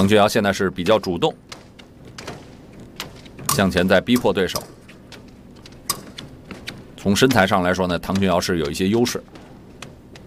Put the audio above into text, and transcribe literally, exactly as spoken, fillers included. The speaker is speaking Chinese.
唐俊尧现在是比较主动，向前在逼迫对手。从身材上来说呢，唐俊尧是有一些优势。